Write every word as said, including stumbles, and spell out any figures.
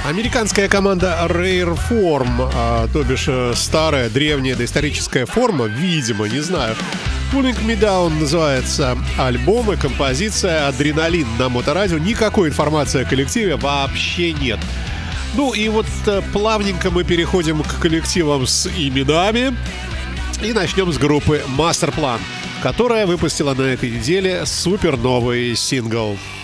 Американская команда Rareform, а, то бишь старая, древняя доисторическая форма, видимо, не знаю. Pulling Me Down называется альбом и композиция «Адреналин» на Моторадио. Никакой информации о коллективе вообще нет. Ну и вот плавненько мы переходим к коллективам с именами. И начнем с группы Masterplan, которая выпустила на этой неделе супер новый сингл.